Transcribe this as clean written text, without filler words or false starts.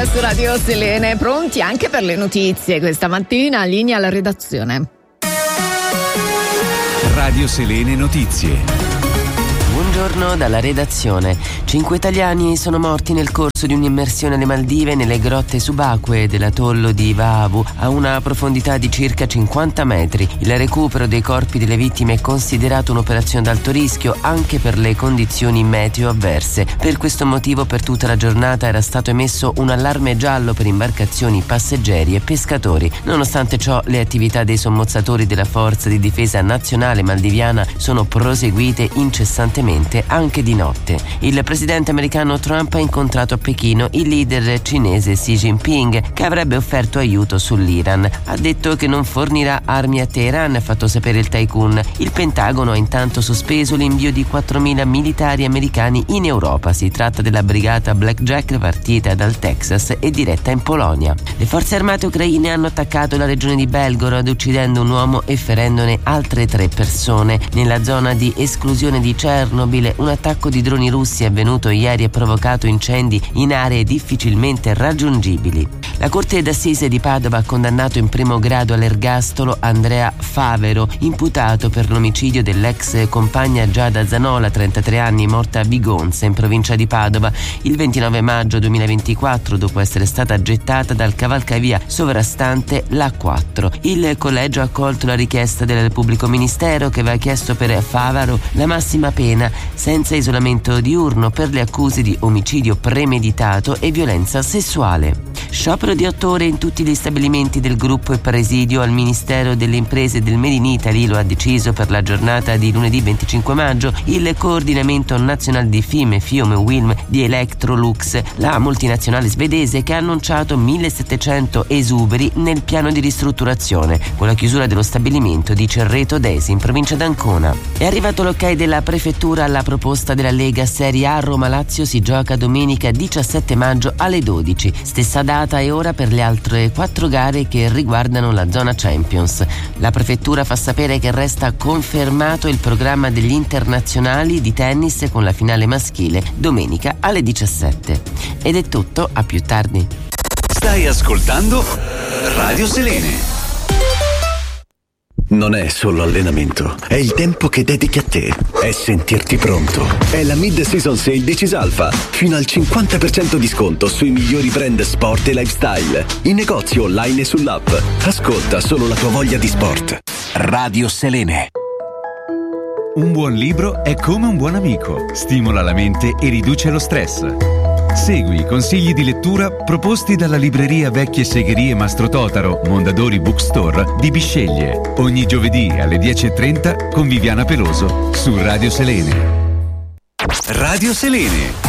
su Radio Selene, pronti anche per le notizie questa mattina, linea alla redazione. Radio Selene Notizie. Buongiorno dalla redazione. 5 italiani sono morti nel corso di un'immersione alle Maldive nelle grotte subacquee dell'atollo di Vaavu a una profondità di circa 50 metri. Il recupero dei corpi delle vittime è considerato un'operazione ad alto rischio anche per le condizioni meteo avverse. Per questo motivo per tutta la giornata era stato emesso un allarme giallo per imbarcazioni, passeggeri e pescatori. Nonostante ciò, le attività dei sommozzatori della Forza di Difesa Nazionale Maldiviana sono proseguite incessantemente anche di notte. Il presidente americano Trump ha incontrato a Pechino il leader cinese Xi Jinping, che avrebbe offerto aiuto sull'Iran. Ha detto che non fornirà armi a Teheran, ha fatto sapere il tycoon. Il Pentagono ha intanto sospeso l'invio di 4.000 militari americani in Europa. Si tratta della brigata Blackjack partita dal Texas e diretta in Polonia. Le forze armate ucraine hanno attaccato la regione di Belgorod, uccidendo un uomo e ferendone altre 3 persone. Nella zona di esclusione di Chernobyl, un attacco di droni russi avvenuto ieri ha provocato incendi in aree difficilmente raggiungibili. La Corte d'Assise di Padova ha condannato in primo grado all'ergastolo Andrea Favero, imputato per l'omicidio dell'ex compagna Giada Zanola, 33 anni, morta a Vigonza, in provincia di Padova, il 29 maggio 2024, dopo essere stata gettata dal cavalcavia sovrastante l'A4. Il collegio ha accolto la richiesta del pubblico ministero, che aveva chiesto per Favaro la massima pena senza isolamento diurno per le accuse di omicidio premeditato e violenza sessuale. Sciopero di 8 ore in tutti gli stabilimenti del gruppo e presidio al Ministero delle Imprese del Made in Italy, lo ha deciso per la giornata di lunedì 25 maggio il coordinamento nazionale di FIOM e WILM di Electrolux, la multinazionale svedese, che ha annunciato 1.700 esuberi nel piano di ristrutturazione con la chiusura dello stabilimento di Cerreto Desi in provincia d'Ancona. È arrivato l'ok della prefettura alla proposta della Lega Serie A. Roma-Lazio si gioca domenica 17 maggio alle 12, stessa data e ora per le altre 4 gare che riguardano la zona Champions. La prefettura fa sapere che resta confermato il programma degli internazionali di tennis con la finale maschile domenica alle 17. Ed è tutto, a più tardi. Stai ascoltando Radio Selene. Non è solo allenamento, è il tempo che dedichi a te, è sentirti pronto. È la mid-season sale di Cisalfa, fino al 50% di sconto sui migliori brand sport e lifestyle, in negozio online e sull'app. Ascolta solo la tua voglia di sport. Radio Selene. Un buon libro è come un buon amico, stimola la mente e riduce lo stress. Segui i consigli di lettura proposti dalla libreria Vecchie Segherie Mastro Totaro, Mondadori Bookstore di Bisceglie. Ogni giovedì alle 10:30 con Viviana Peloso su Radio Selene. Radio Selene.